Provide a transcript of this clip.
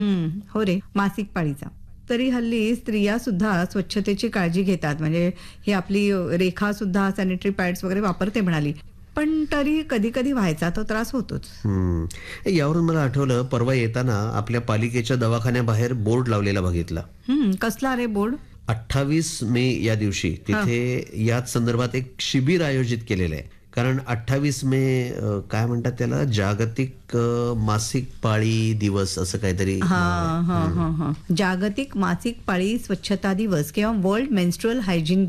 हो रे, मासिक पाळीचा. तरी हल्ली स्त्रिया सुद्धा स्वच्छतेची काळजी घेतात. म्हणजे ही आपली रेखा सुद्धा सॅनिटरी पॅड्स वगैरे वापरते म्हणाली. पण तरी कधी-कधी व्हायचा तो त्रास होतोच. यावरून मला आठवलं, परवा येताना आपल्या पालिकेच्या दवाखान्याबाहेर बोर्ड लावलेला बघितला. कसला रे बोर्ड? 28 मे या दिवशी तिथे याच संदर्भात एक शिबिर आयोजित केलेलं आहे. कारण 28 मे काय म्हणतात त्याला, जागतिक मासिक पाळी दिवस असं काहीतरी नाव आहे. जागतिक मासिक पाळी स्वच्छता दिवस किंवा वर्ल्ड मेन्स्ट्रुअल हायजीन